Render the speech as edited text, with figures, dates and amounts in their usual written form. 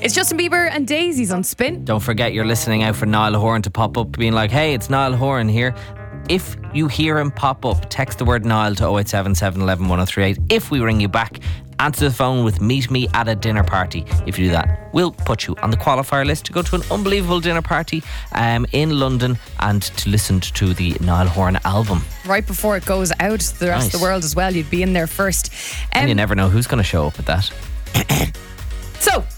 It's Justin Bieber and Daisies on Spin. Don't forget you're listening out for Niall Horan to pop up being like, hey, it's Niall Horan here. If you hear him pop up, text the word Niall to 0877 11 1038. If we ring you back, answer the phone with meet me at a dinner party. If you do that, we'll put you on the qualifier list to go to an unbelievable dinner party in London and to listen to the Niall Horan album. Right before it goes out to the rest of the world as well. You'd be in there first. And you never know who's going to show up at that. So